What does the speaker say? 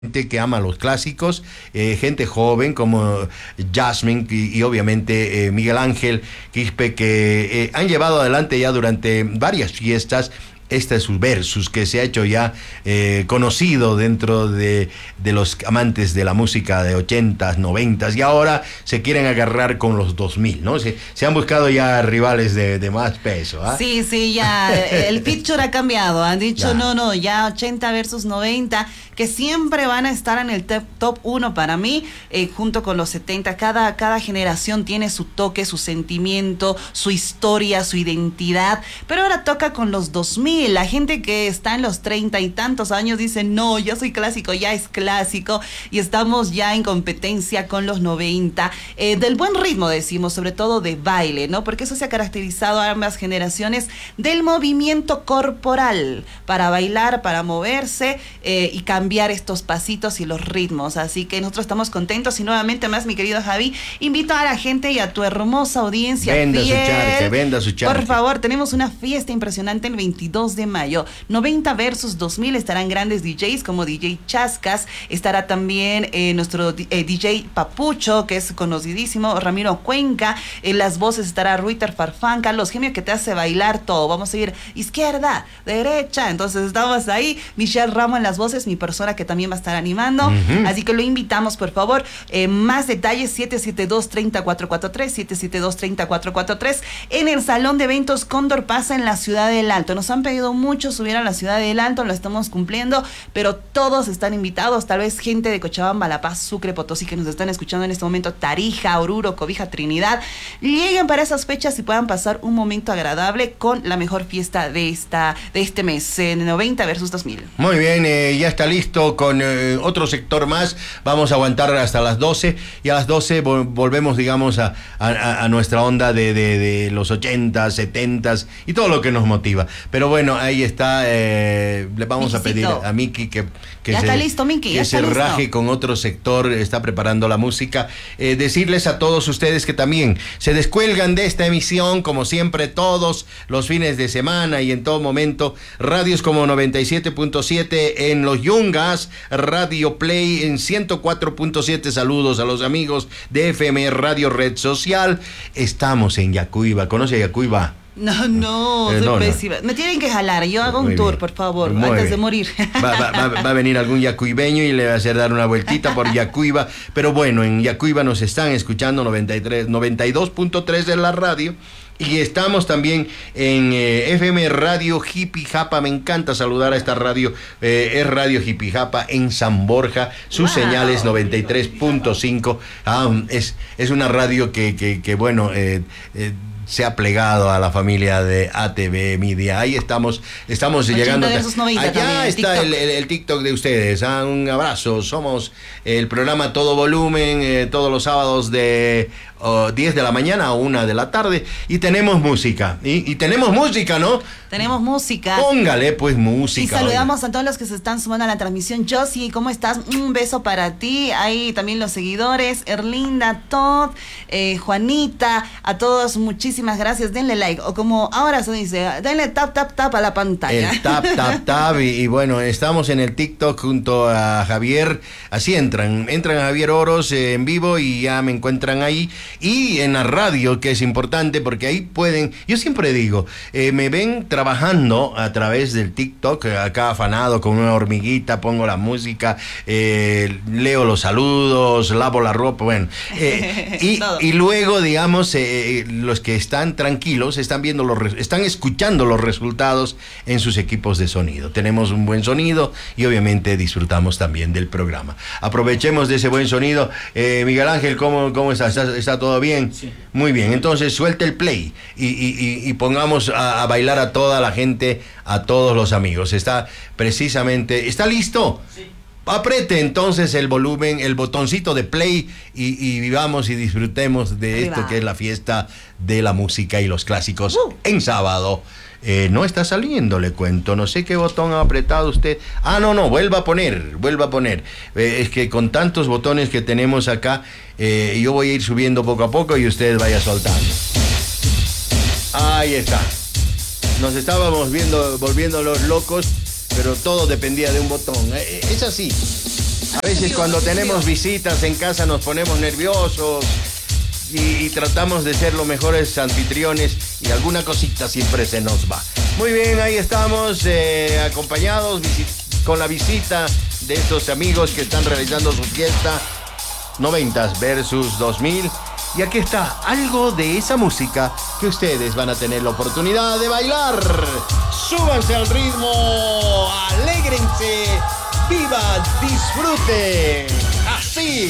gente que ama los clásicos, gente joven como Jasmine y obviamente Miguel Ángel Quispe, que han llevado adelante ya durante varias fiestas este es su versus que se ha hecho ya conocido dentro de los amantes de la música de 80s, 90s, y ahora se quieren agarrar con los 2000, ¿no? Se han buscado ya rivales de más peso, ¿ah? Sí, ya, el picture ha cambiado, han dicho ya 80 versus 90, que siempre van a estar en el top 1 para mí, junto con los 70, cada generación tiene su toque, su sentimiento, su historia, su identidad, pero ahora toca con los 2000. La gente que está en los 30 y tantos años dice, no, yo soy clásico, ya es clásico, y estamos ya en competencia con los 90, del buen ritmo decimos, sobre todo de baile, ¿no? Porque eso se ha caracterizado a ambas generaciones del movimiento corporal, para bailar, para moverse, y cambiar estos pasitos y los ritmos, así que nosotros estamos contentos, y nuevamente más, mi querido Javi, invito a la gente y a tu hermosa audiencia venda su charque. Por favor, tenemos una fiesta impresionante el 22 de mayo, 90 versus 2000, estarán grandes DJs como DJ Chascas, estará también nuestro DJ Papucho, que es conocidísimo, Ramiro Cuenca, en las voces estará Ruiter Farfán, Carlos Gemio, que te hace bailar todo, vamos a ir izquierda, derecha, entonces estamos ahí, Michelle Ramos en las voces, mi persona que también va a estar animando, así que lo invitamos, por favor, más detalles, 772-30443, 772-30443, en el Salón de Eventos Cóndor Pasa en la Ciudad del Alto. Nos han pedido mucho subir a la Ciudad del Alto, lo estamos cumpliendo, pero todos están invitados, tal vez gente de Cochabamba, La Paz, Sucre, Potosí, que nos están escuchando en este momento, Tarija, Oruro, Cobija, Trinidad, lleguen para esas fechas y puedan pasar un momento agradable con la mejor fiesta de este mes, 90 versus 2000. Muy bien, ya está listo con otro sector más, vamos a aguantar hasta las 12, y a las 12 volvemos, digamos, a nuestra onda de los 80s, 70s y todo lo que nos motiva. Pero bueno, ahí está, le vamos a pedir a Miki que ya está listo, Miki, que se raje con otro sector, está preparando la música. Decirles a todos ustedes que también se descuelgan de esta emisión, como siempre, todos los fines de semana y en todo momento, radios como 97.7 en Los Yungas, Radio Play en 104.7, saludos a los amigos de FM Radio Red Social. Estamos en Yacuiba, ¿conoce Yacuiba? No, soy pésima. Me tienen que jalar, yo hago un tour, por favor, antes de morir. Va a venir algún yacuibeño y le va a hacer dar una vueltita por Yacuiba, pero bueno, en Yacuiba nos están escuchando 92.3 de la radio. Y estamos también en FM Radio Hippie Japa. Me encanta saludar a esta radio. Es Radio Hippie Japa en San Borja. Su señal es 93.5. Es una radio que bueno, se ha plegado a la familia de ATV Media. Ahí estamos llegando. Allá está el TikTok de ustedes. Un abrazo. Somos el programa Todo Volumen, todos los sábados de 10 de la mañana a 1 de la tarde, y tenemos música, y tenemos música, ¿no? Tenemos música. Póngale pues música. Y saludamos a todos los que se están sumando a la transmisión. Josie, ¿cómo estás? Un beso para ti. Ahí también los seguidores, Erlinda, Todd, Juanita, a todos muchísimas gracias. Denle like, o como ahora se dice, denle tap a la pantalla. El tap, y bueno, estamos en el TikTok junto a Javier. Así entran a Javier Oros en vivo y ya me encuentran ahí. Y en la radio, que es importante, porque ahí pueden, yo siempre digo, me ven trabajando a través del TikTok, acá afanado con una hormiguita, pongo la música, leo los saludos, lavo la ropa, bueno, y luego, digamos, los que están tranquilos están escuchando los resultados en sus equipos de sonido. Tenemos un buen sonido y obviamente disfrutamos también del programa. Aprovechemos de ese buen sonido. Miguel Ángel, ¿cómo estás? ¿Está todo bien? Sí. Muy bien, entonces suelte el play y pongamos a bailar a toda la gente, a todos los amigos. ¿Está listo? Sí. Apriete entonces el volumen, el botoncito de play y vivamos y disfrutemos de esto que es la fiesta de la música y los clásicos en sábado. No está saliendo, le cuento. No sé qué botón ha apretado usted. No, vuelva a poner. Es que con tantos botones que tenemos acá, yo voy a ir subiendo poco a poco y usted vaya soltando. Ahí está. Nos estábamos volviendo los locos, pero todo dependía de un botón. Es así. A veces cuando tenemos visitas en casa nos ponemos nerviosos y tratamos de ser los mejores anfitriones y alguna cosita siempre se nos va. Muy bien, ahí estamos acompañados con la visita de estos amigos que están realizando su fiesta 90s versus 2000. Y aquí está algo de esa música que ustedes van a tener la oportunidad de bailar. Súbanse al ritmo, alégrense, vivan, disfruten. Así.